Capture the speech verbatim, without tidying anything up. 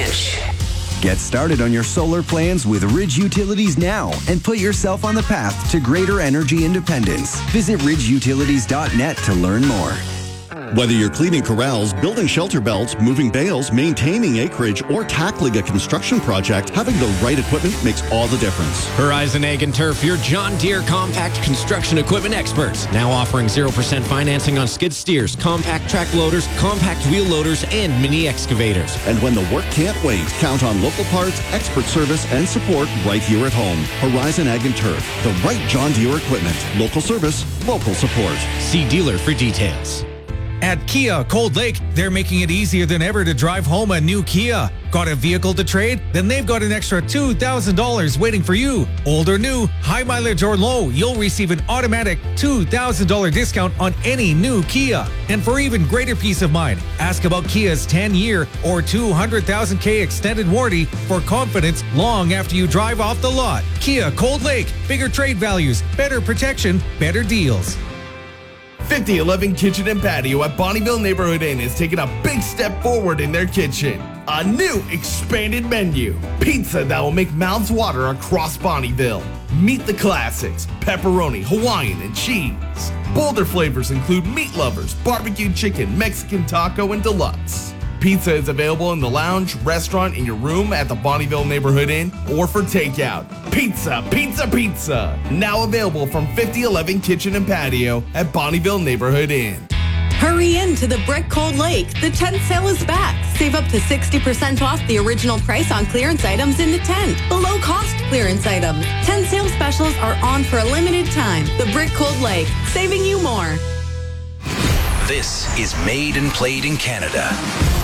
Ridge. Get started on your solar plans with Ridge Utilities now and put yourself on the path to greater energy independence. Visit ridge utilities dot net to learn more. Whether you're cleaning corrals, building shelter belts, moving bales, maintaining acreage, or tackling a construction project, having the right equipment makes all the difference. Horizon Ag and Turf, your John Deere compact construction equipment experts. Now offering zero percent financing on skid steers, compact track loaders, compact wheel loaders, and mini excavators. And when the work can't wait, count on local parts, expert service, and support right here at home. Horizon Ag and Turf, the right John Deere equipment. Local service, local support. See dealer for details. At Kia Cold Lake, they're making it easier than ever to drive home a new Kia. Got a vehicle to trade? Then they've got an extra two thousand dollars waiting for you. Old or new, high mileage or low, you'll receive an automatic two thousand dollars discount on any new Kia. And for even greater peace of mind, ask about Kia's ten-year or two hundred thousand K extended warranty for confidence long after you drive off the lot. Kia Cold Lake, bigger trade values, better protection, better deals. fifty eleven Kitchen and Patio at Bonnyville Neighborhood Inn is taking a big step forward in their kitchen. A new expanded menu. Pizza that will make mouths water across Bonnyville. Meet the classics, pepperoni, Hawaiian, and cheese. Bolder flavors include meat lovers, barbecue chicken, Mexican taco, and deluxe. Pizza is available in the lounge, restaurant, in your room at the Bonnyville Neighborhood Inn, or for takeout. Pizza, pizza, pizza! Now available from fifty eleven Kitchen and Patio at Bonnyville Neighborhood Inn. Hurry in to the Brick Cold Lake. The tent sale is back. Save up to sixty percent off the original price on clearance items in the tent. Below cost clearance items. Tent sale specials are on for a limited time. The Brick Cold Lake, saving you more. This is Made and Played in Canada.